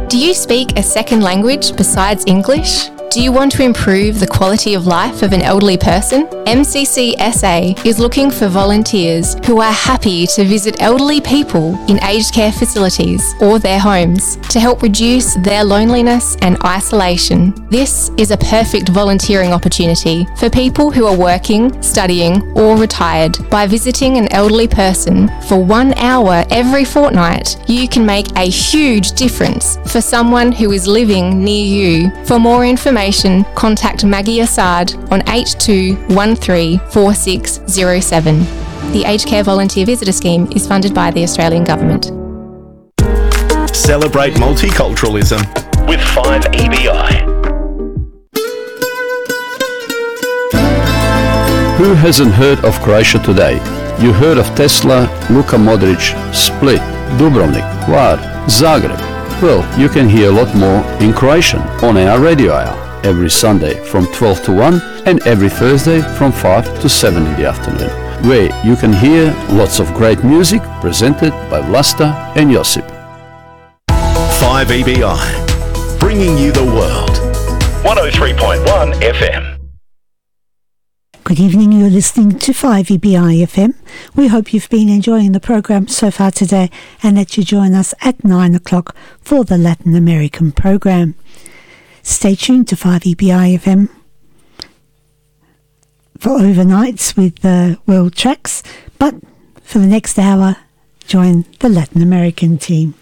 Do you speak a second language besides English? Do you want to improve the quality of life of an elderly person? MCCSA is looking for volunteers who are happy to visit elderly people in aged care facilities or their homes to help reduce their loneliness and isolation. This is a perfect volunteering opportunity for people who are working, studying, or retired. By visiting an elderly person for 1 hour every fortnight, you can make a huge difference for someone who is living near you. For more information, contact Maggie Assad on 82134607. The Aged Care Volunteer Visitor Scheme is funded by the Australian Government. Celebrate multiculturalism with 5EBI. Who hasn't heard of Croatia today? You heard of Tesla, Luka Modric, Split, Dubrovnik, Hvar, Zagreb. Well, you can hear a lot more in Croatian on our radio hour every Sunday from 12 to 1 and every Thursday from 5 to 7 in the afternoon, where you can hear lots of great music presented by Vlasta and Josip. 5EBI, bringing you the world. 103.1 FM. Good evening, you're listening to 5EBI FM. We hope you've been enjoying the program so far today and that you join us at 9 o'clock for the Latin American program. Stay tuned to 5EBI FM for overnights with the world tracks, but for the next hour, join the Latin American team.